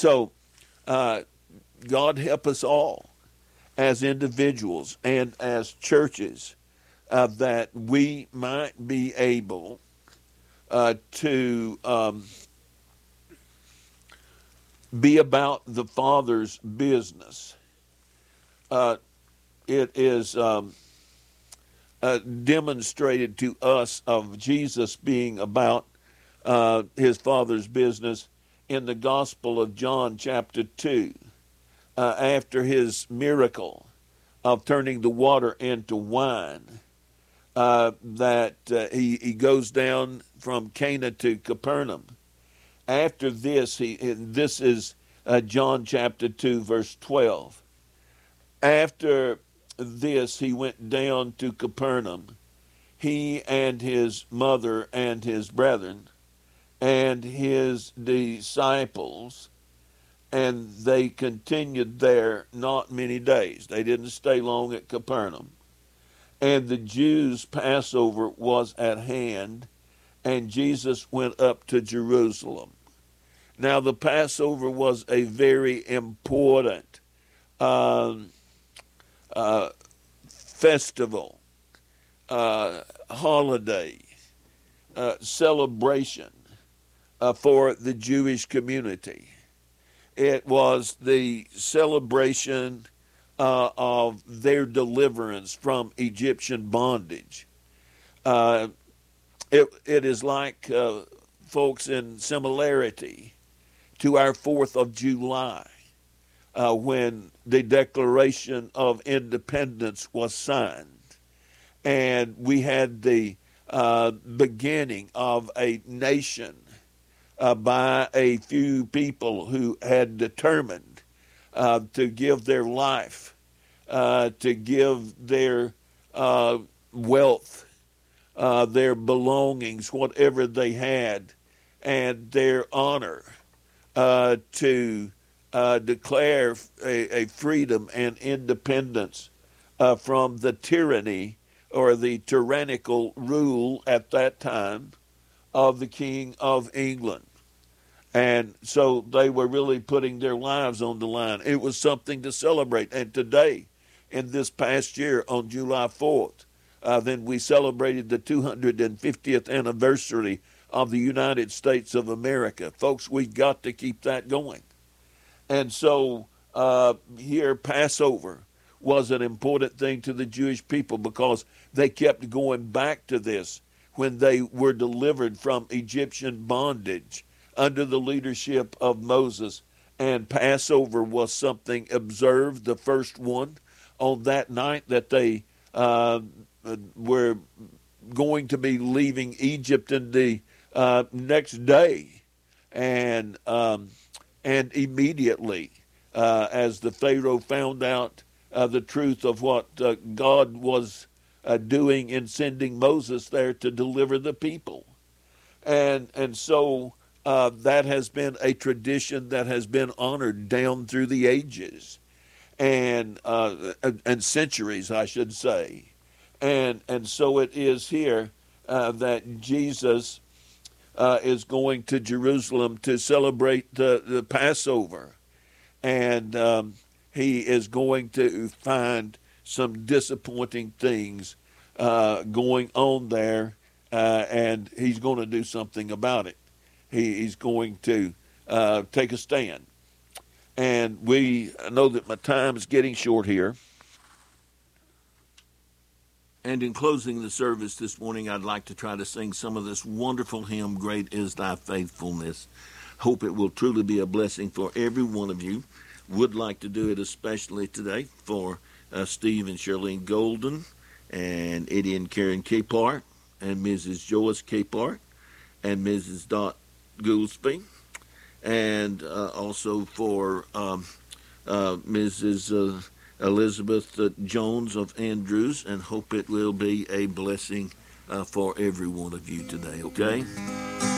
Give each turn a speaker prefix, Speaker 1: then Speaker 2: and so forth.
Speaker 1: So God help us all as individuals and as churches that we might be able to be about the Father's business. It is demonstrated to us of Jesus being about his Father's business in the Gospel of John chapter 2, after his miracle of turning the water into wine, that he goes down from Cana to Capernaum. After this, this is John chapter 2, verse 12. After this, he went down to Capernaum, he and his mother and his brethren and his disciples, and they continued there not many days. They didn't stay long at Capernaum. And the Jews' Passover was at hand, and Jesus went up to Jerusalem. Now, the Passover was a very important festival, holiday, celebration for the Jewish community. It was the celebration of their deliverance from Egyptian bondage. It is like, folks, in similarity to our 4th of July, when the Declaration of Independence was signed. And we had the beginning of a nation by a few people who had determined to give their life, to give their wealth, their belongings, whatever they had, and their honor to declare a freedom and independence from the tyranny or the tyrannical rule at that time of the King of England. And so they were really putting their lives on the line. It was something to celebrate. And today, in this past year, on July 4th, then we celebrated the 250th anniversary of the United States of America. Folks, we've got to keep that going. And so here, Passover was an important thing to the Jewish people because they kept going back to this when they were delivered from Egyptian bondage under the leadership of Moses. And Passover was something observed, the first one, on that night that they were going to be leaving Egypt in the next day. And immediately, as the Pharaoh found out the truth of what God was doing in sending Moses there to deliver the people. And so that has been a tradition that has been honored down through the ages and centuries, I should say. And so it is here that Jesus is going to Jerusalem to celebrate the Passover. And he is going to find some disappointing things going on there, and he's going to do something about it. He's going to take a stand. And we know that my time is getting short here. And in closing the service this morning, I'd like to try to sing some of this wonderful hymn, Great is Thy Faithfulness. Hope it will truly be a blessing for every one of you. Would like to do it especially today for Steve and Charlene Golden and Eddie and Karen Capehart and Mrs. Joyce Capehart and Mrs. Dot Goolsby, and also for Mrs. Elizabeth Jones of Andrews, and hope it will be a blessing for every one of you today, okay?